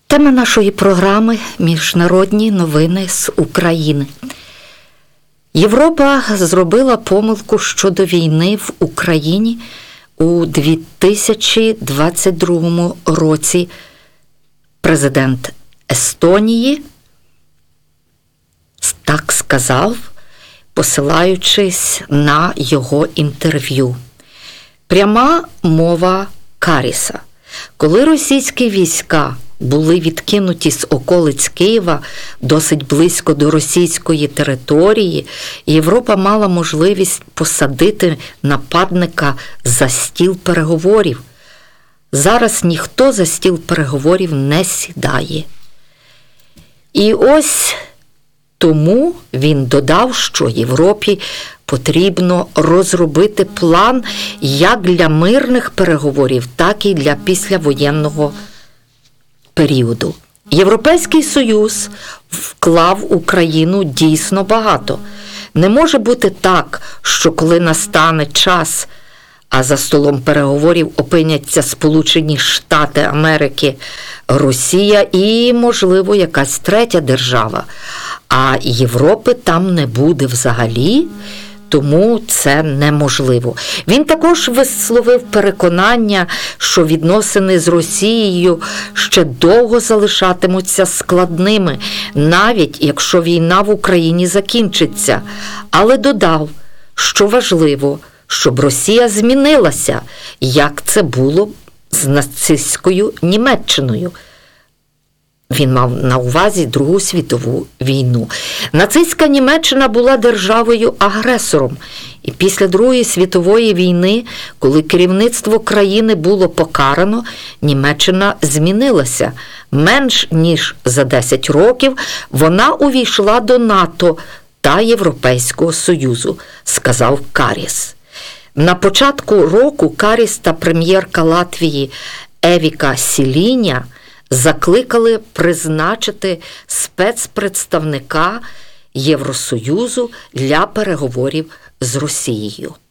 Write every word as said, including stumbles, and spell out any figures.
Тема нашої програми – міжнародні новини з України. Європа зробила помилку щодо війни в Україні у дві тисячі двадцять другому році. Президент Естонії так сказав, посилаючись на його інтерв'ю. Пряма мова Каріса. Коли російські війська були відкинуті з околиць Києва досить близько до російської території, Європа мала можливість посадити нападника за стіл переговорів. Зараз ніхто за стіл переговорів не сідає. І ось тому він додав, що Європі потрібно розробити план як для мирних переговорів, так і для післявоєнного періоду. Європейський Союз вклав в Україну дійсно багато. Не може бути так, що коли настане час, а за столом переговорів опиняться Сполучені Штати Америки, Росія і, можливо, якась третя держава, а Європи там не буде взагалі, тому це неможливо. Він також висловив переконання, що відносини з Росією ще довго залишатимуться складними, навіть якщо війна в Україні закінчиться. Але додав, що важливо, щоб Росія змінилася, як це було з нацистською Німеччиною. Він мав на увазі Другу світову війну. Нацистська Німеччина була державою-агресором. І після Другої світової війни, коли керівництво країни було покарано, Німеччина змінилася. Менш ніж за десять років вона увійшла до НАТО та Європейського Союзу, сказав Каріс. На початку року Каріс та прем'єрка Латвії Евіка Сіліня закликали призначити спецпредставника Євросоюзу для переговорів з Росією.